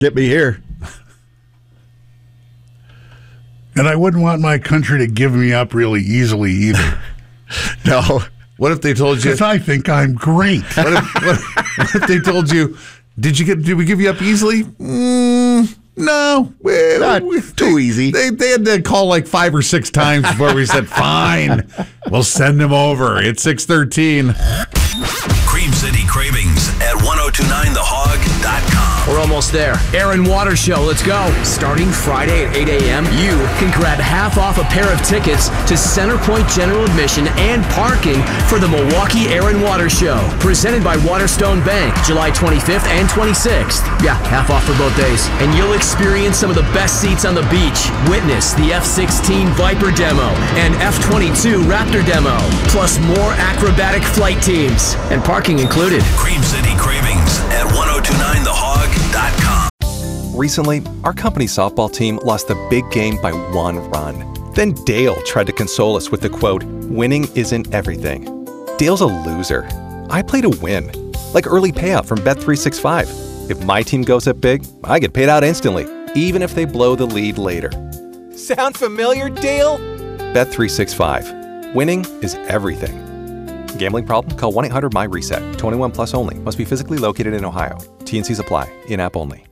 Get me here. And I wouldn't want my country to give me up really easily either. No. What if they told you? Because I think I'm great. What if they told you? Did we give you up easily? No, Not too easy. They had to call like 5 or 6 times before we said, fine, we'll send him over. It's 6:13. Cream City Cravings at 1029thehog.com. We're almost there. Aaron Waters Show, let's go. Starting Friday at 8 a.m., you can grab half off a pair of tickets to Centerpoint General Admission and parking for the Milwaukee Aaron Waters Show. Presented by Waterstone Bank, July 25th and 26th. Yeah, half off for both days. And you'll experience some of the best seats on the beach. Witness the F-16 Viper demo and F-22 Raptor demo. Plus more acrobatic flight teams. And parking included. Cream City Cravings at 1029thehog.com. Recently, our company softball team lost the big game by 1 run. Then Dale tried to console us with the quote, "Winning isn't everything." Dale's a loser. I play to win. Like early payout from Bet365. If my team goes up big, I get paid out instantly, even if they blow the lead later. Sound familiar, Dale? Bet365. Winning is everything. Gambling problem? Call 1-800-MY-RESET. 21 plus only. Must be physically located in Ohio. T&Cs apply. In-app only.